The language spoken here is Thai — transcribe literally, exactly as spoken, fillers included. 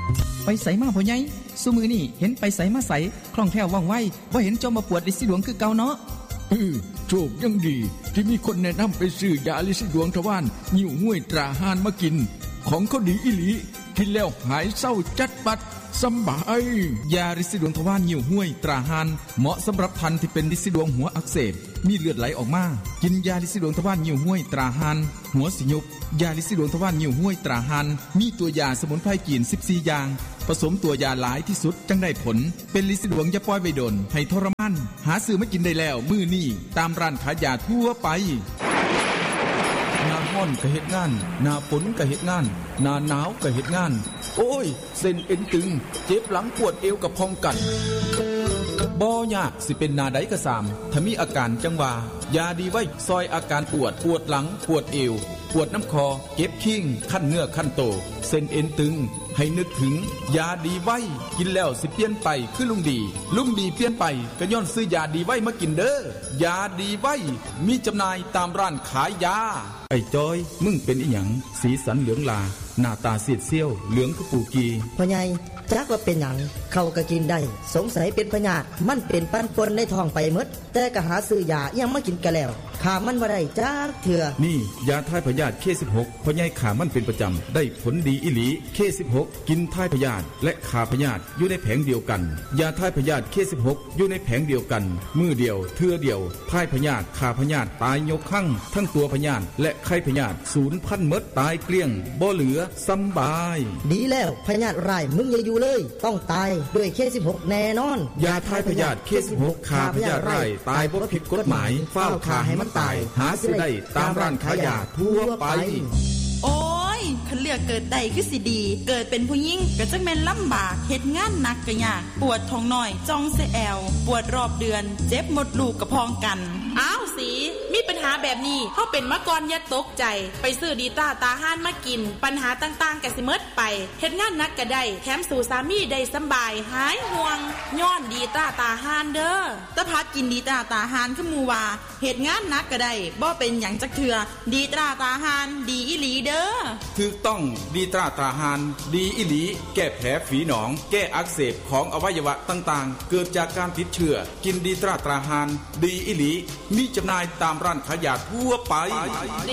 ไปใส่มาพ่อใหญ่ซุมือนี่เห็นไปใส่มาใส่คล่องแคล่วว่องไวบ่เห็นจมมาปวดฤทธิ์สีดวงคือเก่าเนาะเออโชคยังดีที่มีคนแนะนำไปซื้อยาฤทธิ์สีดวงทวารนิ่วห้วยตราหานมากินของเขาดีอีหลีกินแล้วหายเศร้าจัดปัดสบายยาฤทธิ์สีดวงทวารนิ่วห้วยตราหานเหมาะสำหรับท่านที่เป็นฤทธิ์สีดวงหัวอักเสบมีเลือดไหลออกมากินยาฤทธิ์สีดวงทวารนิ่วห้วยตราหานหัวสิยุบยาฤทธิ์สีดวงทวารนิ่วห้วยตราหานมีตัวยาสมุนไพรจีนสิบสี่อย่างผสมตัวยาหลายที่สุดจังได้ผลเป็นฤทธิ์สีดวงอย่าปล่อยไว้ดนให้ทรมานหาซื้อมากินได้แล้วมื้อนี้ตามร้านขายยาทั่วไปหน้าร้อนก็เฮ็ดงานหน้าฝนก็เฮ็ดงานหน้าหนาวก็เฮ็ดงานโอ้ยเส้นเอ็นตึงเจ็บหลังปวดเอวกับพองกันบ่ยากสิเป็นนาใดก็สามถ้ามีอาการจังว่ายาดีไว้ซอยอาการปวดปวดหลังปวดเอวปวดน้ำคอเจ็บขิ้งขั้นเนื้อขั้นโตเส้นเอ็นตึงให้นึกถึงยาดีไว้กินแล้วสิเปลี่ยนไปคือลุงดีลุงดีเปลี่ยนไปก็ย้อนซื้อยาดีไว้มากินเด้อยาดีไว้มีจำหน่ายตามร้านขายยาไอ้จอยมึงเป็นอีหยังสีสันเหลืองลาหน้าตาเสียดเซี่ยวเหลืองคือปูกีพ่อใหญ่จักว่าเป็นหยังเขาก็กินได้สงสัยเป็นพยาธิมันเป็นปั้นปนในท้องไปหมดแต่ก็หาซื้อยายังมากินกันแล้วขามันบ่ได้จักเถื่อนี่ยาทายพยาธิ เค สิบหก พ่อใหญ่ขามันเป็นประจำได้ผลดีอีหลี เค สิบหก กินทายพยาธิและขาพยาธิอยู่ในแผงเดียวกันยาทายพยาธิ เค สิบหก อยู่ในแผงเดียวกันมือเดียวเทื่อเดียวทายพยาธิขาพยาธิตายยกคั่งทั้งตัวพยาธิและไข้พยาธิศูนย์พันหมดตายเกลี้ยงบ่เหลือสำบายดีแล้วพยาธิร้ายมึงอย่าอยู่เลยต้องตายด้วย เค สิบหก แน่นอนยาทายพยาธิ เค สิบหก ขาพยาธิร้ายตายบ่ผิดกฎหมายเฝ้าฆ่าให้มันตายหาซื้อได้ตามร้านขายยาทั่วไปโอ้ยคันเลือกเกิดได้คือสิดีเกิดเป็นผู้หญิงก็จักแม่นลำบากเฮ็ดงานหนักก็ยากปวดท้องน้อยจ้องเสแอวปวดรอบเดือนเจ็บหมดลูกกระพองกันอ้าวสีมีปัญหาแบบนี้เฮาเป็นมาก่อนอย่าตกใจไปซื้อดีต้าตาห่านมากินปัญหาต่างๆก็สิหมดไปเฮ็ดงานหนักก็ได้แถมสู่สามีได้สบายหายห่วงย้อนดีต้าตาห่านเด้อตะพัดกินดีต้าตาห่านคือหมู่ว่าเฮ็ดงานหนักก็ได้บ่เป็นหยังจักเทื่อดีต้าตาห่านดีอีหลีเด้อถูกต้องดีตราตราหานดีอีหลีแก้แผลฝีหนองแก้อักเสบของอวัยวะต่างๆเกิดจากการติดเชื้อกินดีตราตราหานดีอีหลีมีจำหน่ายตามร้านขายยาทั่วไป